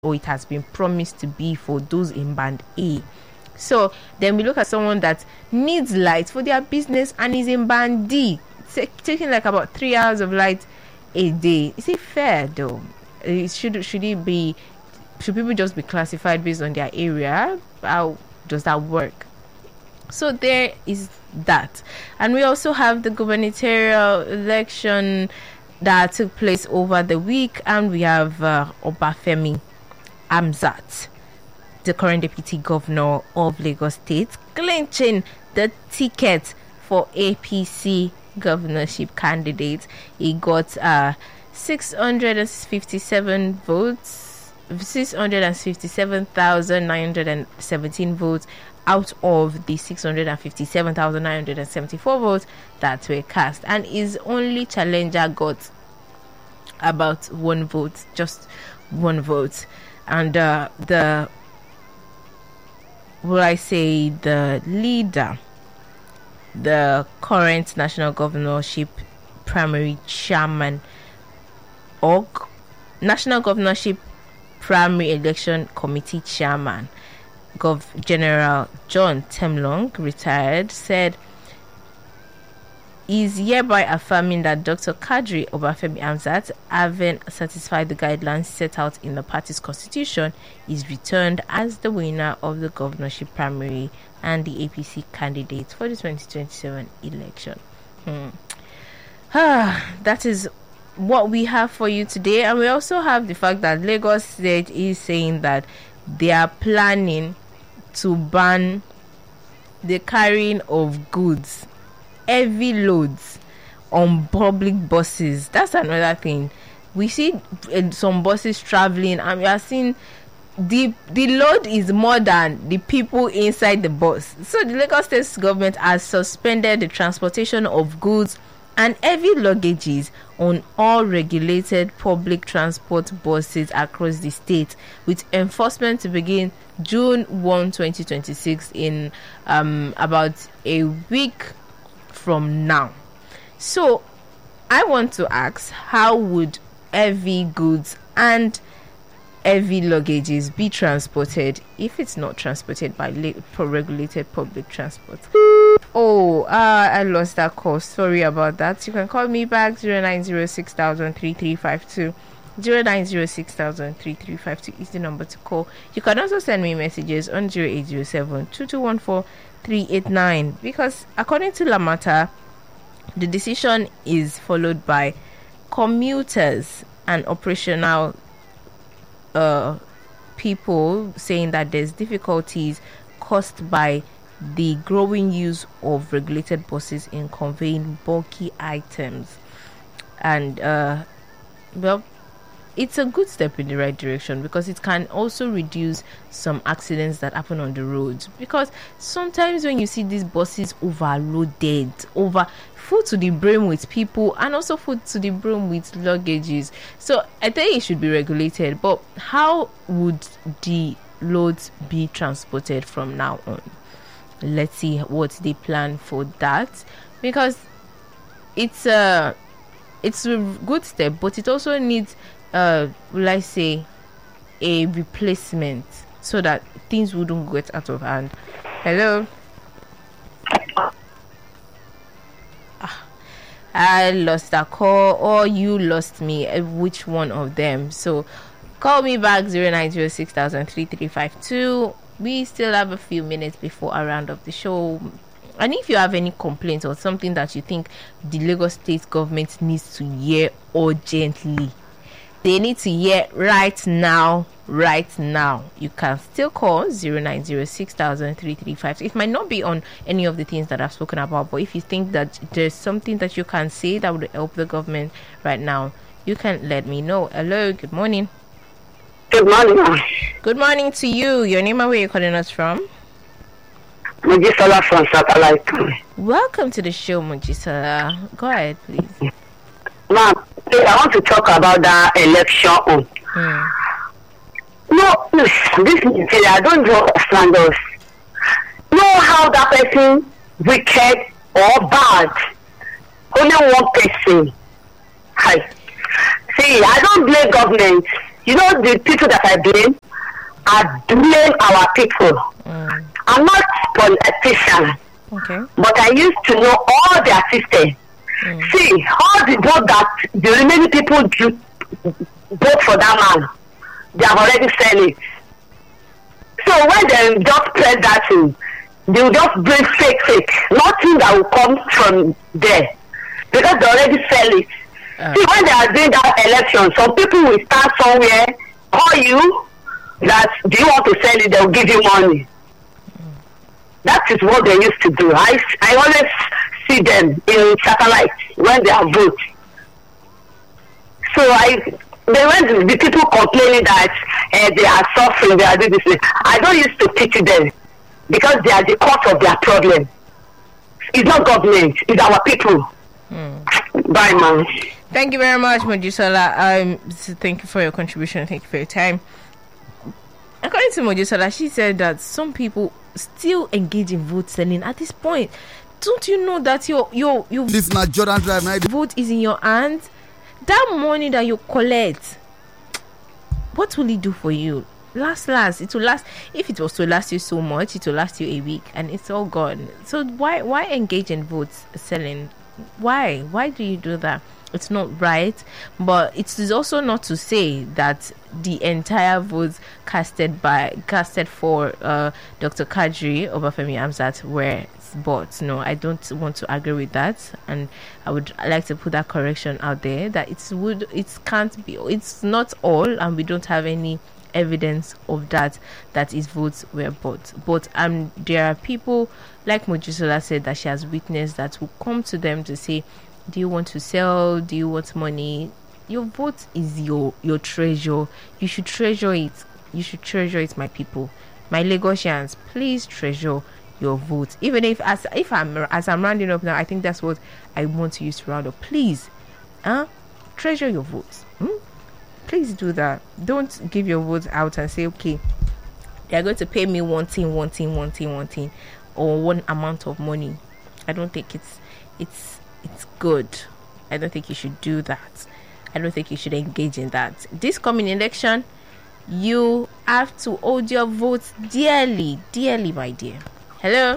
or it has been promised to be for those in band A. So then we look at someone that needs light for their business and is in band D, taking like about 3 hours of light a day. Is it fair though? Should people just be classified based on their area? How does that work? So there is that. And we also have the gubernatorial election that took place over the week, and we have Obafemi Hamzat, the current deputy governor of Lagos State, clinching the ticket for APC governorship candidate. He got 657 votes, 657,917 votes out of the 657,974 votes that were cast, and his only challenger got about 1 vote, just 1 vote. And the leader, the current national governorship primary chairman, or National Governorship Primary Election Committee chairman, General John Temlong, retired, said is hereby affirming that Dr. Kadri Obafemi Hamzat, having satisfied the guidelines set out in the party's constitution, is returned as the winner of the governorship primary and the APC candidate for the 2027 election. That is what we have for you today. And we also have the fact that Lagos State is saying that they are planning to ban the carrying of goods, heavy loads, on public buses. That's another thing. We see some buses traveling, and we are seeing the load is more than the people inside the bus. So the Lagos State government has suspended the transportation of goods and heavy luggages on all regulated public transport buses across the state, with enforcement to begin June 1, 2026, in about a week from now. So I want to ask, how would heavy goods and heavy luggages be transported if it's not transported by regulated public transport? I lost that call. Sorry about that. You can call me back 0906-3352. 0906-3352 is the number to call. You can also send me messages on 0807-2214-389, because according to Lamata, the decision is followed by commuters and operational people saying that there's difficulties caused by the growing use of regulated buses in conveying bulky items. And it's a good step in the right direction, because it can also reduce some accidents that happen on the roads. Because sometimes when you see these buses overloaded, full to the brim with people, and also full to the brim with luggages, so I think it should be regulated. But how would the loads be transported from now on? Let's see what they plan for that, because it's a good step, but it also needs a replacement so that things wouldn't get out of hand. Hello. I lost that call, or you lost me. Which one of them? So call me back 0906-3352. We still have a few minutes before I round up the show. And if you have any complaints or something that you think the Lagos State government needs to hear urgently, they need to hear right now, you can still call 0906-3352. It might not be on any of the things that I've spoken about, but if you think that there's something that you can say that would help the government right now, you can let me know. Hello, good morning. Good morning. Good morning to you. Your name and where you're calling us from? Mojisola from Satellite. Welcome to the show, Mojisola. Go ahead, please. Ma'am, I want to talk about that election. No, this I don't understand us. Know how that person wicked or bad? Only one person. Hi. See, I don't blame government. You know, the people that I blame are blame our people. I'm not politician, Okay. but I used to know all their systems. See, all the vote that the remaining people do vote for that man, they have already said it. So when they just press that thing, they will just bring fake. Nothing that will come from there. Because they already sell it. See, when they are doing that election, some people will stand somewhere, call you, that do you want to sell it, they'll give you money. That is what they used to do. I always see them in satellite when they are vote. So when the people complaining that they are suffering, they are doing this, I don't used to pity them because they are the cause of their problem. It's not government, it's our people. Bye, man. Thank you very much, Mojisola. Thank you for your contribution. Thank you for your time. According to Mojisola, she said that some people still engage in vote selling at this point. Don't you know that your This is not Jordan Drive night. vote is in your hands? That money that you collect, what will it do for you? Last, it will last. If it was to last you so much, it will last you a week, and it's all gone. So why engage in vote selling? Why do you do that? It's not right, but it is also not to say that the entire votes casted for Dr. Kadri Obafemi Hamzat were bought. No, I don't want to agree with that, and I would like to put that correction out there that it's not all, and we don't have any evidence of that his votes were bought. But there are people like Mojisola said that she has witnessed that will come to them to say, do you want to sell? Do you want money? Your vote is your treasure. You should treasure it. You should treasure it, my people. My Lagosians, please treasure your vote. Even if as I'm rounding up now, I think that's what I want to use to round up. Please, treasure your votes. Please do that. Don't give your vote out and say, okay, they're going to pay me one thing, or one amount of money. I don't think it's good. I don't think you should do that. I don't think you should engage in that. This coming election, you have to hold your votes dearly, my dear. Hello?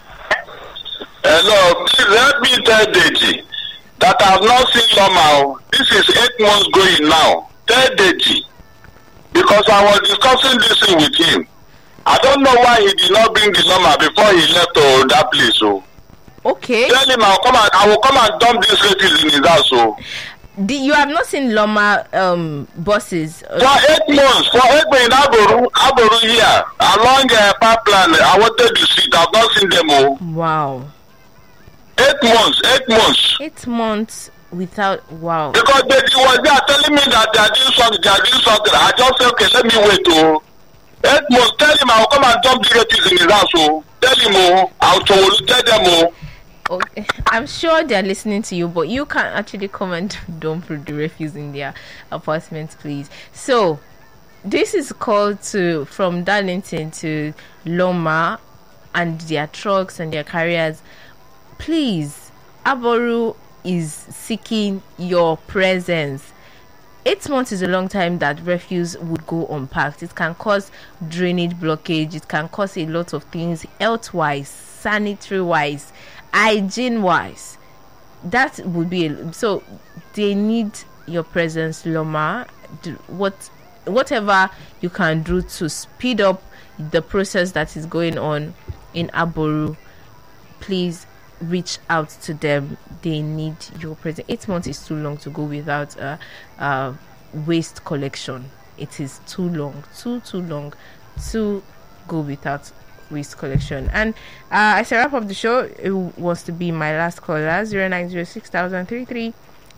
Hello, please help me tell Deji that I have not seen Loma. This is 8 months going now. Tell Deji, because I was discussing this thing with him. I don't know why he did not bring the Loma before he left to that place. So. Okay. Tell him I will come and dump this refuse in his house. So. You have not seen Loma buses? For 8 months in Aboru here, along pipeline, I wanted to see it. I've not seen them all. Wow. 8 months. 8 months without, wow. Because they was there telling me that they are doing something. I just said, okay, let me wait. 8 months, tell him I will come and dump the refuse in his house. Tell him, I'll tell them. Okay. I'm sure they're listening to you, but you can't actually come and dump the refuse in their apartments, please. So this is called from Darlington to Loma and their trucks and their carriers. Please, Aboru is seeking your presence. 8 months is a long time that refuse would go unpacked. It can cause drainage blockage. It can cause a lot of things health-wise, sanitary-wise, hygiene-wise. That would be so they need your presence, Loma. Whatever you can do to speed up the process that is going on in Aboru, please reach out to them. They need your presence. 8 months is too long to go without waste collection. It is too long to go without waste collection. And as I wrap up the show, it was to be my last caller, 0906-3352.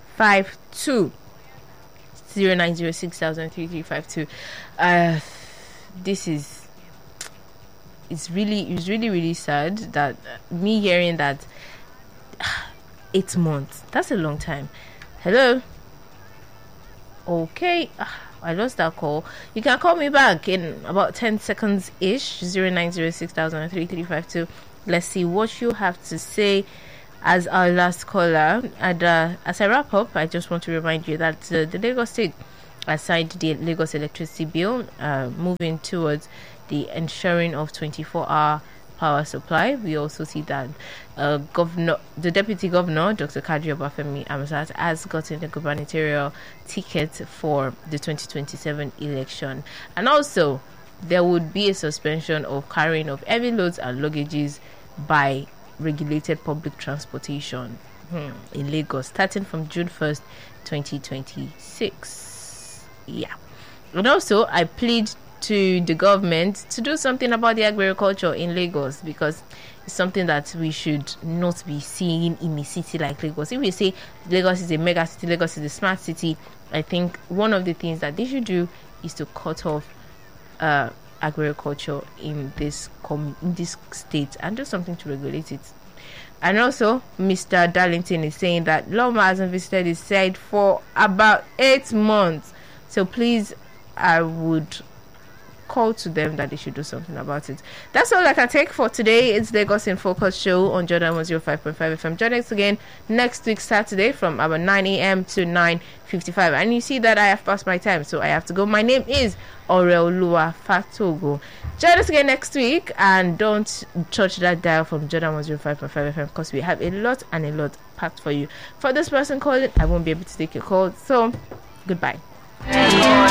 0906-3352. This is it's really sad that me hearing that 8 months, that's a long time. Hello? Okay, I lost that call. You can call me back in about 10 seconds ish. 0906-3352. Let's see what you have to say as our last caller. And as I wrap up, I just want to remind you that the Lagos State aside the Lagos electricity bill, moving towards the ensuring of 24-hour power supply. We also see that the deputy governor, Dr. Kadri Obafemi Amzat, has gotten the gubernatorial ticket for the 2027 election. And also, there would be a suspension of carrying of heavy loads and luggages by regulated public transportation in Lagos, starting from June 1st, 2026. Yeah. And also, I plead to the government to do something about the agriculture in Lagos, because it's something that we should not be seeing in a city like Lagos. If we say Lagos is a mega city, Lagos is a smart city, I think one of the things that they should do is to cut off agriculture in this state and do something to regulate it. And also, Mr. Darlington is saying that Loma hasn't visited his site for about 8 months. So please, I would call to them that they should do something about it. That's all I can take for today. It's Lagos in Focus show on Jordan 105.5 FM. Join us again next week Saturday from about 9 a.m. to 9:55. And you see that I have passed my time, so I have to go. My name is Oreoluwa Fatogo. Join us again next week, and don't touch that dial from Jordan 105.5 FM, because we have a lot packed for you. For this person calling, I won't be able to take your call, so goodbye.